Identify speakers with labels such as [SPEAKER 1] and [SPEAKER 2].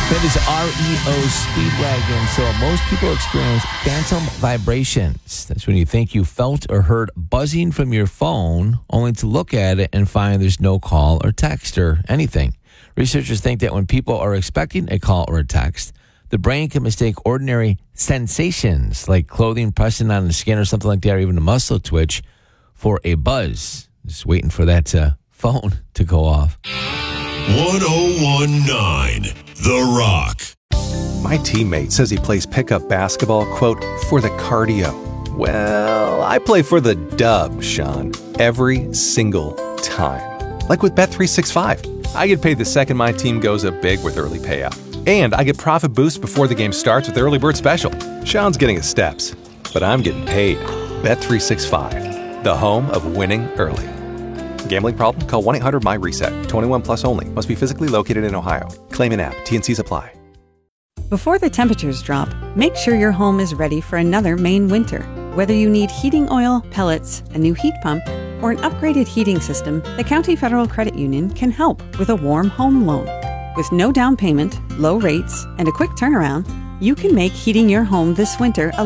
[SPEAKER 1] That is REO Speedwagon. So most people experience phantom vibrations. That's when you think you felt or heard buzzing from your phone, only to look at it and find there's no call or text or anything. Researchers think that when people are expecting a call or a text, the brain can mistake ordinary sensations like clothing pressing on the skin or something like that, or even a muscle twitch, for a buzz. Just waiting for that phone to go off.
[SPEAKER 2] 1019 The Rock.
[SPEAKER 3] My teammate says he plays pickup basketball, quote, for the cardio. Well, I play for the dub, Sean, every single time. Like with Bet365. I get paid the second my team goes up big with early payout. And I get profit boost before the game starts with the early bird special. Sean's getting his steps, but I'm getting paid. Bet365, the home of winning early. Gambling problem? Call 1-800-MY-RESET. 21 plus only. Must be physically located in Ohio. Claim in app. T&Cs apply.
[SPEAKER 4] Before the temperatures drop, make sure your home is ready for another Maine winter. Whether you need heating oil, pellets, a new heat pump, or an upgraded heating system, the County Federal Credit Union can help with a warm home loan. With no down payment, low rates, and a quick turnaround, you can make heating your home this winter a